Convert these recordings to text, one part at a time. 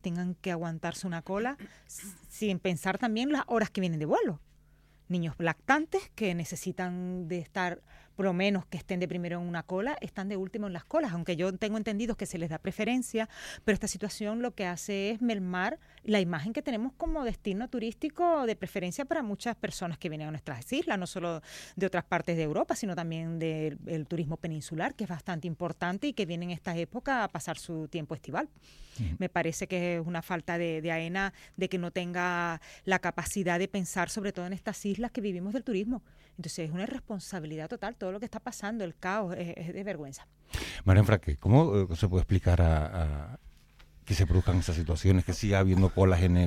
tengan que aguantarse una cola sin pensar también las horas que vienen de vuelo. Niños lactantes que necesitan de estar, por lo menos que estén de primero en una cola, están de último en las colas, aunque yo tengo entendido que se les da preferencia, pero esta situación lo que hace es mermar la imagen que tenemos como destino turístico de preferencia para muchas personas que vienen a nuestras islas, no solo de otras partes de Europa, sino también del turismo peninsular, que es bastante importante y que viene en esta época a pasar su tiempo estival. Me parece que es una falta de AENA de que no tenga la capacidad de pensar sobre todo en estas islas que vivimos del turismo. Entonces es una irresponsabilidad total todo lo que está pasando, el caos, es de vergüenza. María Enfraque, ¿cómo se puede explicar a que se produzcan esas situaciones, que siga habiendo colas en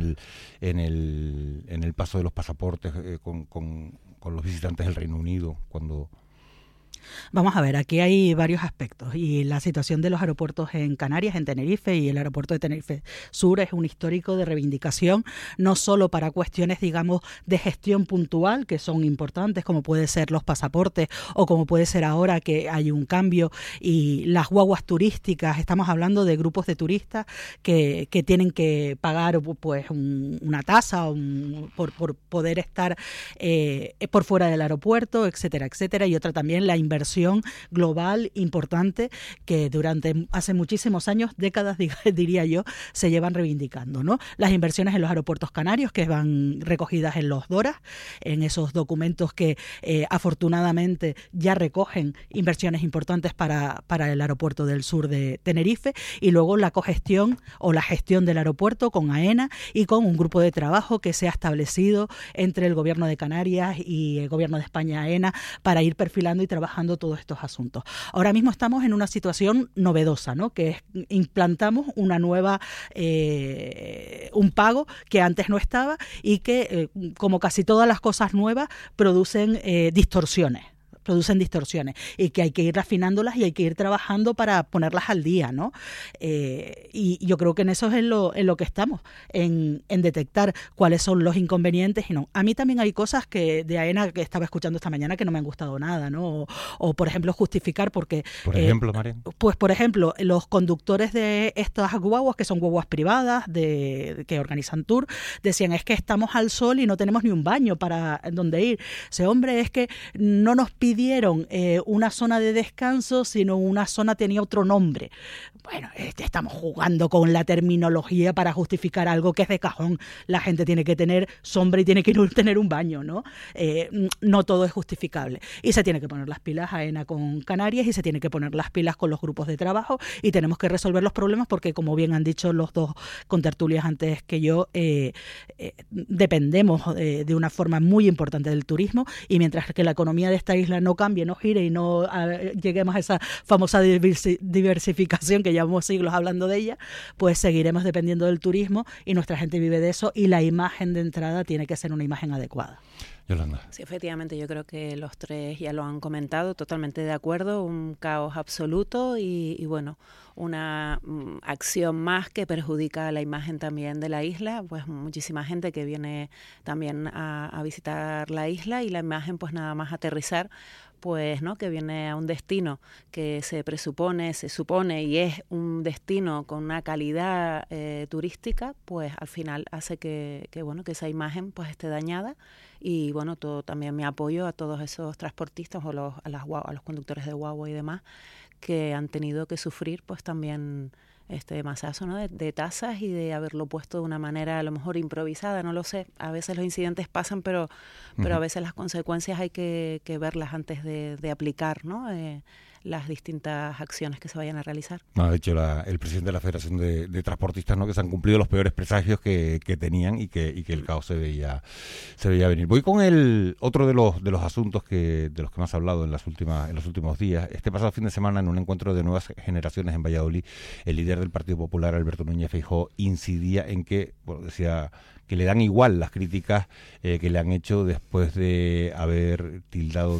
el paso de los pasaportes con los visitantes del Reino Unido cuando... Vamos a ver, aquí hay varios aspectos y la situación de los aeropuertos en Canarias, en Tenerife y el aeropuerto de Tenerife Sur es un histórico de reivindicación, no solo para cuestiones, digamos, de gestión puntual, que son importantes, como puede ser los pasaportes o como puede ser ahora que hay un cambio y las guaguas turísticas, estamos hablando de grupos de turistas que tienen que pagar pues una tasa por poder estar por fuera del aeropuerto, etcétera, etcétera, y otra también la inversión global importante que durante hace muchísimos años, décadas diría yo, se llevan reivindicando, ¿no? Las inversiones en los aeropuertos canarios que van recogidas en los DORA, en esos documentos que afortunadamente ya recogen inversiones importantes para el aeropuerto del sur de Tenerife, y luego la cogestión o la gestión del aeropuerto con AENA y con un grupo de trabajo que se ha establecido entre el gobierno de Canarias y el gobierno de España, AENA, para ir perfilando y trabajando todos estos asuntos. Ahora mismo estamos en una situación novedosa, ¿no? Que es, implantamos una nueva, un pago que antes no estaba y que, como casi todas las cosas nuevas, producen distorsiones y que hay que ir refinándolas y hay que ir trabajando para ponerlas al día, ¿no? Y yo creo que en eso es en lo que estamos, en detectar cuáles son los inconvenientes y no. A mí también hay cosas que de AENA que estaba escuchando esta mañana que no me han gustado nada, ¿no? O por ejemplo, justificar porque... Por ejemplo, María. Pues, por ejemplo, los conductores de estas guaguas, que son guaguas privadas que organizan tour, decían, es que estamos al sol y no tenemos ni un baño para donde ir. Ese hombre, es que no nos pidieron una zona de descanso, sino una zona tenía otro nombre. Bueno, estamos jugando con la terminología para justificar algo que es de cajón. La gente tiene que tener sombra y tiene que tener un baño, ¿no? No todo es justificable. Y se tiene que poner las pilas AENA con Canarias y se tiene que poner las pilas con los grupos de trabajo y tenemos que resolver los problemas porque, como bien han dicho los dos contertulias antes que yo, dependemos de una forma muy importante del turismo y mientras que la economía de esta isla no cambie, no gire y no lleguemos a esa famosa diversificación que llevamos siglos hablando de ella, pues seguiremos dependiendo del turismo y nuestra gente vive de eso y la imagen de entrada tiene que ser una imagen adecuada. Yolanda. Sí, efectivamente, yo creo que los tres ya lo han comentado, totalmente de acuerdo, un caos absoluto y bueno, una acción más que perjudica la imagen también de la isla, pues muchísima gente que viene también a visitar la isla y la imagen pues nada más aterrizar, pues no, que viene a un destino que se supone y es un destino con una calidad turística, pues al final hace que bueno, que esa imagen pues esté dañada. Y bueno, todo también mi apoyo a todos esos transportistas o a los conductores de guagua y demás que han tenido que sufrir pues también este masazo, ¿no? de tasas y de haberlo puesto de una manera a lo mejor improvisada, no lo sé. A veces los incidentes pasan, pero a veces las consecuencias hay que verlas antes de aplicar, ¿no? Las distintas acciones que se vayan a realizar. No, de hecho, el presidente de la Federación de Transportistas, ¿no? Que se han cumplido los peores presagios que tenían y que el caos se veía venir. Voy con el otro de los asuntos de los que hemos hablado en los últimos días. Este pasado fin de semana, en un encuentro de nuevas generaciones en Valladolid, el líder del Partido Popular, Alberto Núñez Feijóo, incidía en que, bueno, decía que le dan igual las críticas que le han hecho después de haber tildado de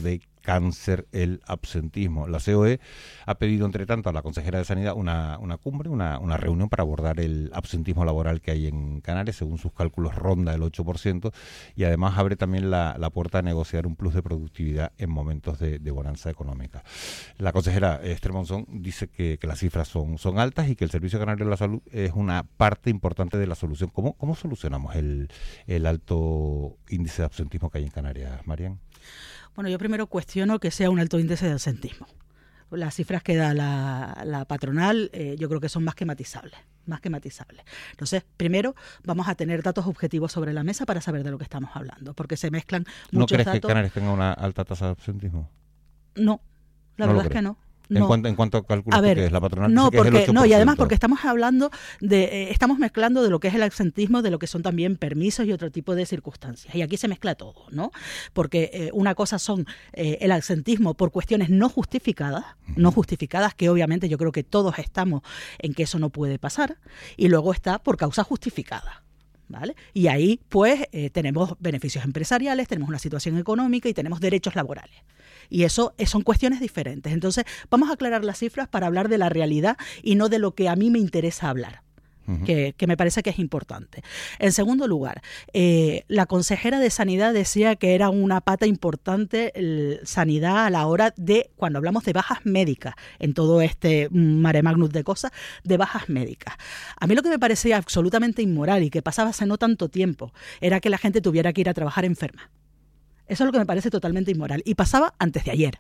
cáncer el absentismo. La COE ha pedido, entre tanto, a la consejera de Sanidad una cumbre, una reunión para abordar el absentismo laboral que hay en Canarias. Según sus cálculos ronda el 8%, y además abre también la puerta a negociar un plus de productividad en momentos de bonanza económica. La consejera Esther Monzón dice que las cifras son altas y que el Servicio Canario de la Salud es una parte importante de la solución. ¿Cómo solucionamos el alto índice de absentismo que hay en Canarias, Marian? Bueno, yo primero cuestiono que sea un alto índice de absentismo. Las cifras que da la patronal yo creo que son más que matizables. Entonces, primero vamos a tener datos objetivos sobre la mesa para saber de lo que estamos hablando, porque se mezclan muchos datos. ¿No crees que Canarias tenga una alta tasa de absentismo? No, la verdad es que no. No. ¿En cuanto a cálculos que es la patronal? No, porque, es el 8%. No, y además porque estamos mezclando de lo que es el absentismo, de lo que son también permisos y otro tipo de circunstancias. Y aquí se mezcla todo, ¿no? Porque una cosa son el absentismo por cuestiones no justificadas, que obviamente yo creo que todos estamos en que eso no puede pasar, y luego está por causa justificada. ¿Vale? Y ahí pues tenemos beneficios empresariales, tenemos una situación económica y tenemos derechos laborales. Y eso son cuestiones diferentes. Entonces vamos a aclarar las cifras para hablar de la realidad y no de lo que a mí me interesa hablar. Que me parece que es importante. En segundo lugar, la consejera de Sanidad decía que era una pata importante sanidad a la hora de, cuando hablamos de bajas médicas, en todo este mare magnum de cosas, de bajas médicas. A mí lo que me parecía absolutamente inmoral y que pasaba hace no tanto tiempo era que la gente tuviera que ir a trabajar enferma. Eso es lo que me parece totalmente inmoral. Y pasaba antes de ayer,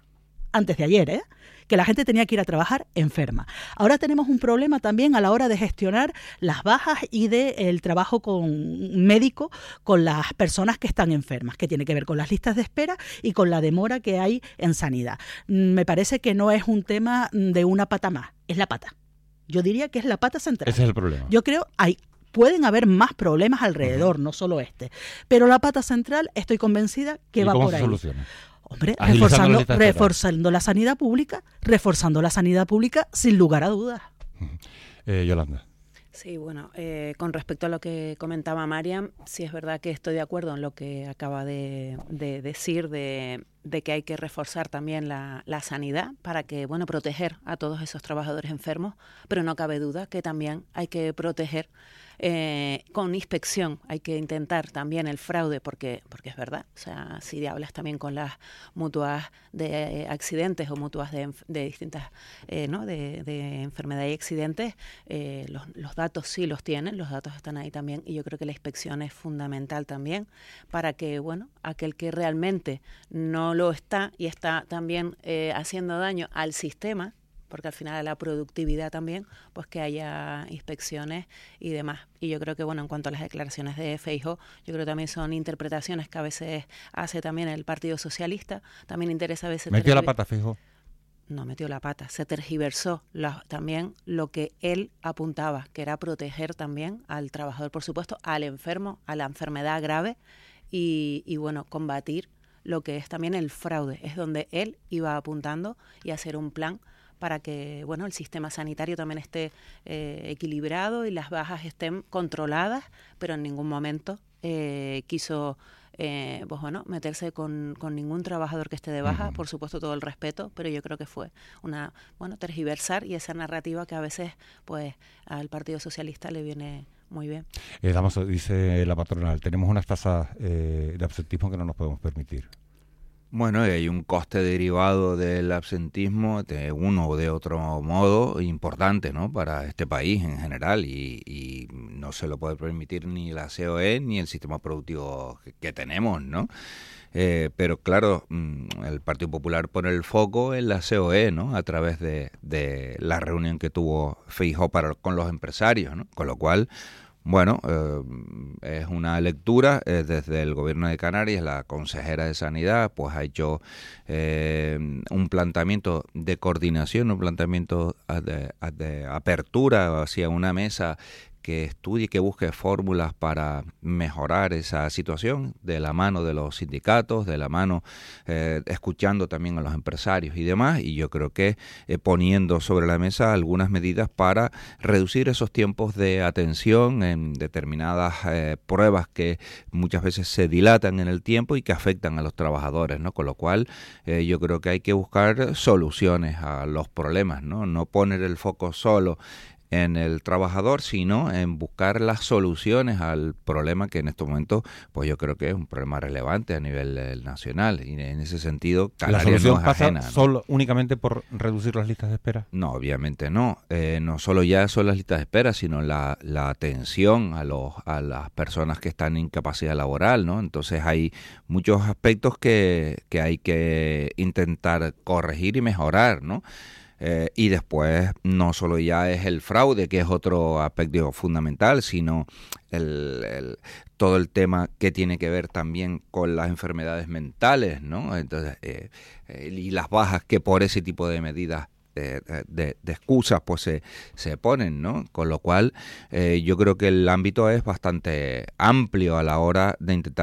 que la gente tenía que ir a trabajar enferma. Ahora tenemos un problema también a la hora de gestionar las bajas y del trabajo médico con las personas que están enfermas, que tiene que ver con las listas de espera y con la demora que hay en sanidad. Me parece que no es un tema de una pata más, es la pata. Yo diría que es la pata central. Ese es el problema. Yo creo pueden haber más problemas alrededor, no solo este. Pero la pata central estoy convencida que va por ahí. ¿Cómo se soluciona? Hombre, reforzando la sanidad pública sin lugar a dudas. Yolanda. Sí, bueno, con respecto a lo que comentaba Marian, sí es verdad que estoy de acuerdo en lo que acaba de decir de que hay que reforzar también la sanidad para que, bueno, proteger a todos esos trabajadores enfermos, pero no cabe duda que también hay que proteger con inspección, hay que intentar también el fraude, porque es verdad, o sea, si hablas también con las mutuas de accidentes o mutuas de distintas, ¿no? de enfermedad y accidentes, los datos sí los tienen, los datos están ahí también, y yo creo que la inspección es fundamental también para que, bueno, aquel que realmente no lo está y está también haciendo daño al sistema, porque al final a la productividad también, pues que haya inspecciones y demás. Y yo creo que, bueno, en cuanto a las declaraciones de Feijóo, yo creo que también son interpretaciones que a veces hace también el Partido Socialista. También interesa a veces... ¿Metió la pata, Feijóo? No metió la pata, se tergiversó también lo que él apuntaba, que era proteger también al trabajador, por supuesto, al enfermo, a la enfermedad grave y bueno, combatir lo que es también el fraude. Es donde él iba apuntando y hacer un plan para que, bueno, el sistema sanitario también esté equilibrado y las bajas estén controladas, pero en ningún momento quiso pues bueno, meterse con ningún trabajador que esté de baja, por supuesto todo el respeto, pero yo creo que fue tergiversar y esa narrativa que a veces pues al Partido Socialista le viene muy bien. Dice la patronal, tenemos unas tasas de absentismo que no nos podemos permitir. Bueno, hay un coste derivado del absentismo de uno o de otro modo importante, ¿no?, para este país en general y no se lo puede permitir ni la COE ni el sistema productivo que tenemos, ¿no? Pero claro, el Partido Popular pone el foco en la COE, ¿no?, a través de la reunión que tuvo Feijóo con los empresarios, ¿no? Con lo cual, bueno, es una lectura desde el Gobierno de Canarias. La consejera de Sanidad pues ha hecho un planteamiento de coordinación, un planteamiento de apertura hacia una mesa que estudie, que busque fórmulas para mejorar esa situación, de la mano de los sindicatos, de la mano escuchando también a los empresarios y demás, y yo creo que poniendo sobre la mesa algunas medidas para reducir esos tiempos de atención en determinadas pruebas que muchas veces se dilatan en el tiempo y que afectan a los trabajadores, ¿no? Con lo cual yo creo que hay que buscar soluciones a los problemas, ¿no? No poner el foco solo en el trabajador, sino en buscar las soluciones al problema que en estos momentos, pues yo creo que es un problema relevante a nivel nacional, y en ese sentido Canarias ¿La solución no es pasa ajena, ¿no? solo únicamente por reducir las listas de espera? No, obviamente no. No solo ya son las listas de espera, sino la atención a las personas que están en incapacidad laboral, ¿no? Entonces hay muchos aspectos que hay que intentar corregir y mejorar, ¿no? Y después no solo ya es el fraude, que es otro aspecto fundamental, sino todo el tema que tiene que ver también con las enfermedades mentales, ¿no? Entonces, y las bajas que por ese tipo de medidas de excusas pues se ponen, ¿no? Con lo cual yo creo que el ámbito es bastante amplio a la hora de intentar